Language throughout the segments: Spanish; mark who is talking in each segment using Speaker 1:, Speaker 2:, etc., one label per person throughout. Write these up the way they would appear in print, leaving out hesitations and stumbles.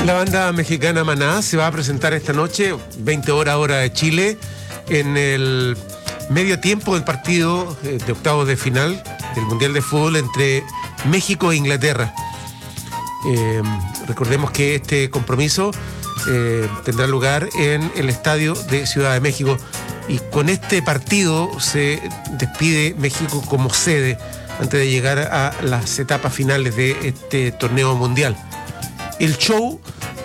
Speaker 1: La banda mexicana Maná se va a presentar esta noche, 20 horas hora de Chile, en el medio tiempo del partido de octavos de final del Mundial de Fútbol entre México e Inglaterra. Recordemos que este compromiso tendrá lugar en el estadio de Ciudad de México, y con este partido se despide México como sede antes de llegar a las etapas finales de este torneo mundial. El show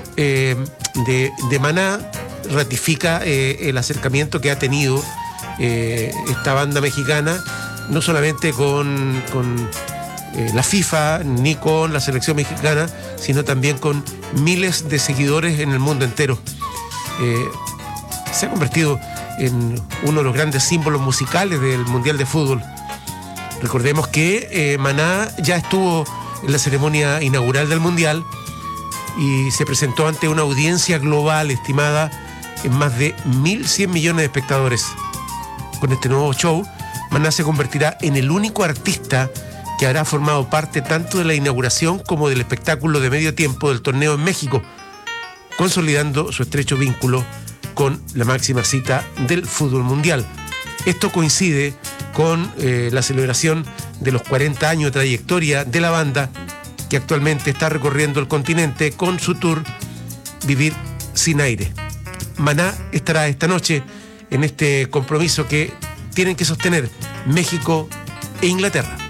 Speaker 1: de Maná ratifica el acercamiento que ha tenido esta banda mexicana, no solamente con la FIFA ni con la selección mexicana, sino también con miles de seguidores en el mundo entero. Se ha convertido en uno de los grandes símbolos musicales del Mundial de Fútbol. Recordemos que Maná ya estuvo en la ceremonia inaugural del Mundial y se presentó ante una audiencia global estimada en más de 1.100 millones de espectadores. Con este nuevo show, Maná se convertirá en el único artista que habrá formado parte tanto de la inauguración como del espectáculo de medio tiempo del torneo en México, consolidando su estrecho vínculo con la máxima cita del fútbol mundial. Esto coincide con la celebración de los 40 años de trayectoria de la banda, que actualmente está recorriendo el continente con su tour Vivir sin aire. Maná estará esta noche en este compromiso que tienen que sostener México e Inglaterra.